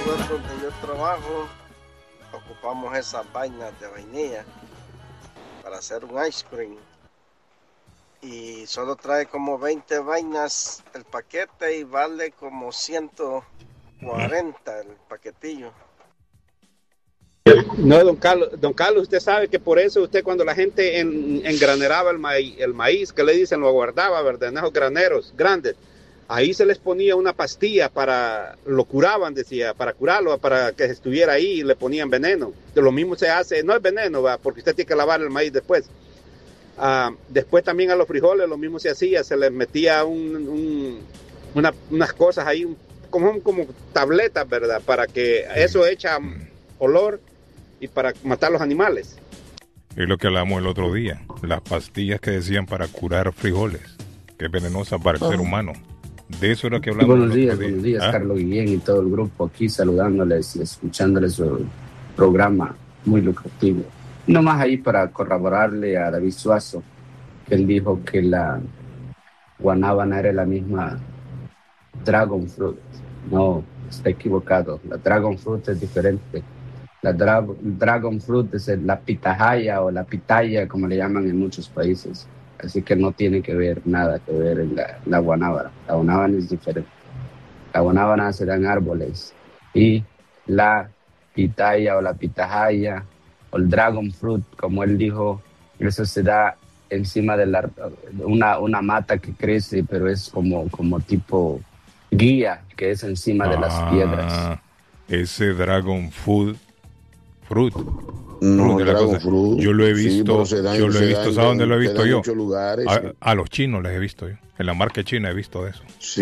lugar donde yo trabajo, ocupamos esas vainas de vainilla para hacer un ice cream. Y solo trae como 20 vainas el paquete y vale como 140 el paquetillo. No, don Carlos, usted sabe que por eso usted cuando la gente engraneraba el maíz, que le dicen, lo guardaba, ¿verdad? En esos graneros grandes, ahí se les ponía una pastilla lo curaban, decía, para curarlo, para que estuviera ahí y le ponían veneno. De lo mismo se hace, no es veneno, ¿va? Porque usted tiene que lavar el maíz después. Después también a los frijoles lo mismo se hacía, se les metía unas cosas ahí, como tabletas, ¿verdad? Para que eso echa olor y para matar los animales. Es lo que hablamos el otro día, las pastillas que decían para curar frijoles, que es venenosa para el ser humano. De eso es lo que hablamos. Buenos días, Carlos Guillén y todo el grupo aquí saludándoles y escuchándoles su programa muy lucrativo. Nomás ahí para corroborarle a David Suazo, que él dijo que la guanábana era la misma dragon fruit. No, está equivocado. La dragon fruit es diferente. La dragon fruit es la pitahaya o la pitaya, como le llaman en muchos países. Así que no tiene nada que ver en la guanábana. La guanábana es diferente. La guanábana se da en árboles. Y la pitaya o la pitahaya o el dragon fruit, como él dijo, eso se da encima de una mata que crece, pero es como tipo guía, que es encima de las piedras. Ese dragon fruit. No, dragon fruit. Yo lo he visto, ¿sabes dónde lo he visto yo? Lugares, a los chinos les he visto yo. En la marca china he visto eso. Sí.